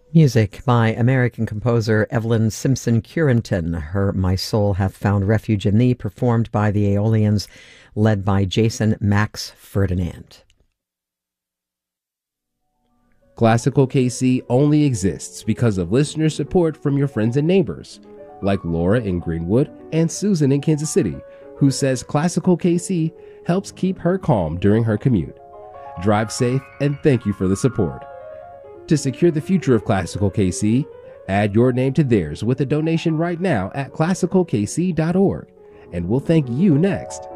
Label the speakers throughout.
Speaker 1: Music by American composer Evelyn Simpson Curenton. Her My Soul Hath Found Refuge in Thee, performed by the Aeolians, led by Jason Max Ferdinand.
Speaker 2: Classical KC only exists because of listener support from your friends and neighbors, like Laura in Greenwood and Susan in Kansas City, who says Classical KC helps keep her calm during her commute. Drive safe, and thank you for the support. To secure the future of Classical KC, add your name to theirs with a donation right now at classicalkc.org, and we'll thank you next.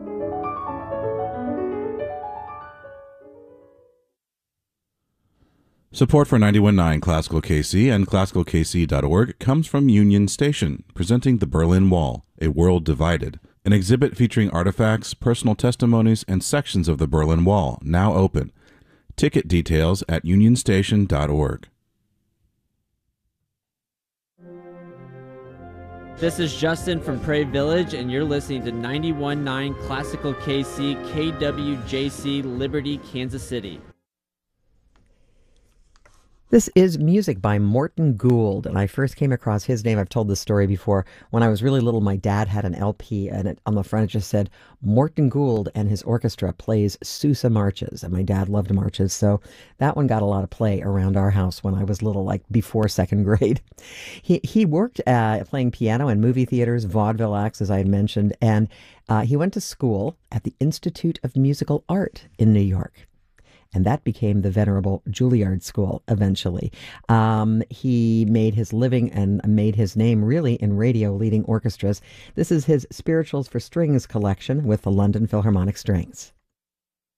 Speaker 3: Support for 91.9 Classical KC and classicalkc.org comes from Union Station, presenting The Berlin Wall, A World Divided, an exhibit featuring artifacts, personal testimonies, and sections of the Berlin Wall, now open. Ticket details at unionstation.org.
Speaker 4: This is Justin from Prairie Village, and you're listening to 91.9 Classical KC, KWJC, Liberty, Kansas City.
Speaker 1: This is music by Morton Gould, and I first came across his name. I've told this story before. When I was really little, my dad had an LP, and on the front it just said, Morton Gould and his orchestra plays Sousa marches, and my dad loved marches, so that one got a lot of play around our house when I was little, like before second grade. He worked playing piano in movie theaters, vaudeville acts, as I had mentioned, and he went to school at the Institute of Musical Art in New York. And that became the venerable Juilliard School eventually. He made his living and made his name really in radio leading orchestras. This is his Spirituals for Strings collection with the London Philharmonic Strings.